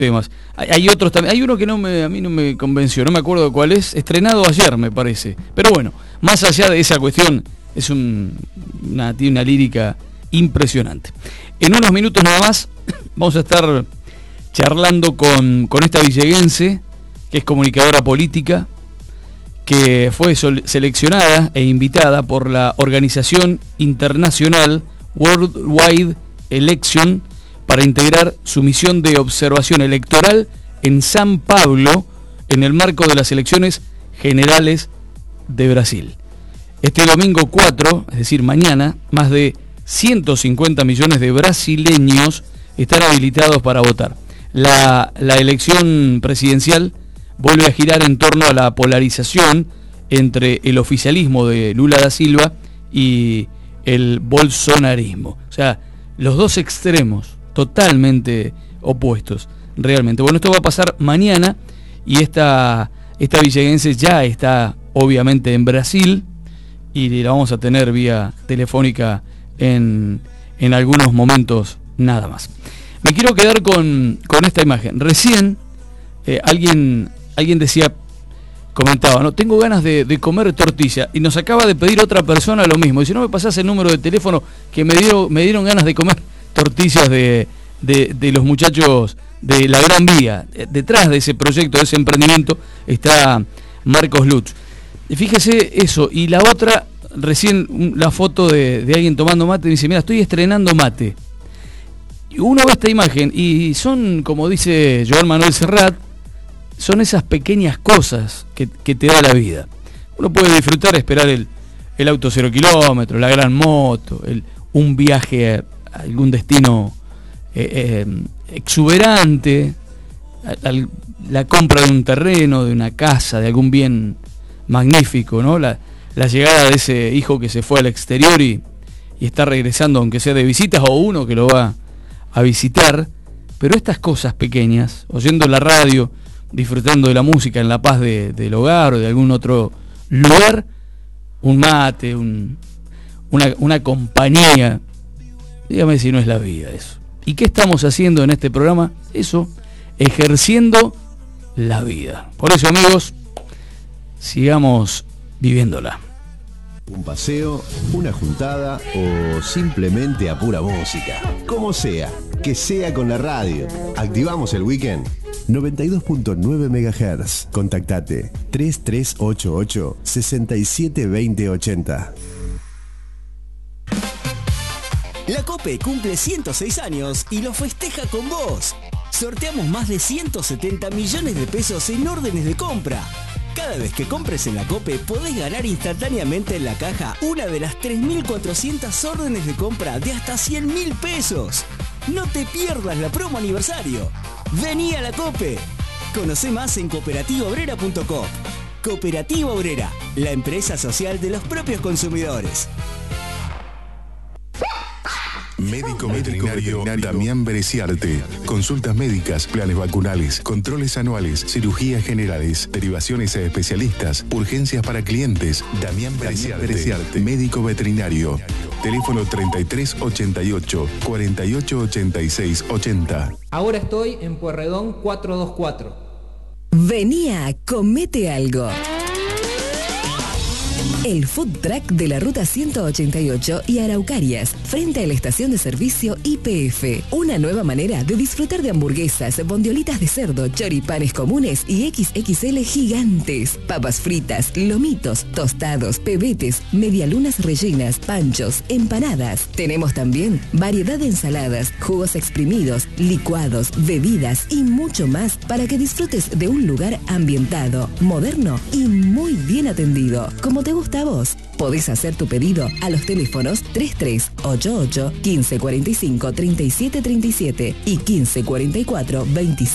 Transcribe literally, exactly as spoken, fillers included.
temas. Hay, hay otros también, hay uno que no me, a mí no me convenció, no me acuerdo cuál es, estrenado ayer me parece. Pero bueno, más allá de esa cuestión, es un, una, tiene una lírica impresionante. En unos minutos nada más vamos a estar charlando con, con esta villeguense, que es comunicadora política, que fue sol, seleccionada e invitada por la organización internacional Worldwide Election para integrar su misión de observación electoral en San Pablo en el marco de las elecciones generales de Brasil. Este domingo cuatro, es decir, mañana, más de ciento cincuenta millones de brasileños están habilitados para votar. La, la elección presidencial vuelve a girar en torno a la polarización entre el oficialismo de Lula da Silva y el bolsonarismo. O sea, los dos extremos totalmente opuestos, realmente. Bueno, esto va a pasar mañana y esta, esta villeguense ya está obviamente en Brasil y la vamos a tener vía telefónica en, en algunos momentos nada más. Me quiero quedar con, con esta imagen. Recién eh, alguien, alguien decía, comentaba, no, tengo ganas de, de comer tortilla, y nos acaba de pedir otra persona lo mismo. Dice, no me pasás el número de teléfono, que me, dio, me dieron ganas de comer tortillas de, de, de los muchachos de la Gran Vía. Detrás de ese proyecto, de ese emprendimiento, está Marcos Lutz. Fíjese eso, y la otra, recién la foto de, de alguien tomando mate, dice, mira, estoy estrenando mate. Y uno ve esta imagen y son, como dice Joan Manuel Serrat, son esas pequeñas cosas que, que te da la vida. Uno puede disfrutar, esperar el, el auto cero kilómetros, la gran moto, el, un viaje a algún destino eh, eh, exuberante, a, a, la compra de un terreno, de una casa, de algún bien magnífico, ¿no? La, la llegada de ese hijo que se fue al exterior y, y está regresando, aunque sea de visitas, o uno que lo va a visitar. Pero estas cosas pequeñas, oyendo la radio, disfrutando de la música en la paz de, del hogar o de algún otro lugar, un mate, un, una, una compañía, dígame si no es la vida eso. ¿Y qué estamos haciendo en este programa? Eso, ejerciendo la vida. Por eso, amigos, sigamos viviéndola. Un paseo, una juntada o simplemente a pura música. Como sea, que sea con la radio. Activamos el weekend. noventa y dos punto nueve megahertz. Contactate tres tres ocho ocho, seis siete dos cero ocho cero. La COPE cumple ciento seis años y lo festeja con vos. Sorteamos más de ciento setenta millones de pesos en órdenes de compra. Cada vez que compres en la COPE podés ganar instantáneamente en la caja una de las tres mil cuatrocientas órdenes de compra de hasta cien mil pesos. No te pierdas la promo aniversario. Vení a la COPE. Conocé más en cooperativa obrera punto com. Cooperativa Obrera, la empresa social de los propios consumidores. Médico veterinario Damián Bereciarte. Consultas médicas, planes vacunales, controles anuales, cirugías generales, derivaciones a especialistas, urgencias para clientes. Damián Bereciarte, médico veterinario. Teléfono treinta y tres ochenta y ocho, cuarenta y ocho ochenta y seis ochenta. Ahora estoy en Pueyrredón cuatrocientos veinticuatro. Venía, comete algo. El food truck de la ruta ciento ochenta y ocho y Araucarias, frente a la estación de servicio I P F. Una nueva manera de disfrutar de hamburguesas, bondiolitas de cerdo, choripanes comunes y equis equis ele gigantes. Papas fritas, lomitos, tostados, pebetes, medialunas rellenas, panchos, empanadas. Tenemos también variedad de ensaladas, jugos exprimidos, licuados, bebidas y mucho más para que disfrutes de un lugar ambientado, moderno y muy bien atendido, como te gusta a vos. Podés hacer tu pedido a los teléfonos treinta y tres ochenta y ocho, quince cuarenta y cinco, treinta y siete treinta y siete y quince cuarenta y cuatro, veintiséis.